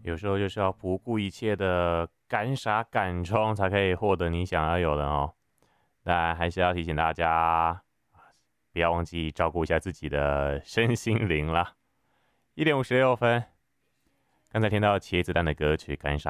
有时候就是要不顾一切的赶傻赶冲，才可以获得你想要有的哦。但还是要提醒大家，不要忘记照顾一下自己的身心灵啦。1:56，刚才听到茄子蛋的歌曲《干傻》。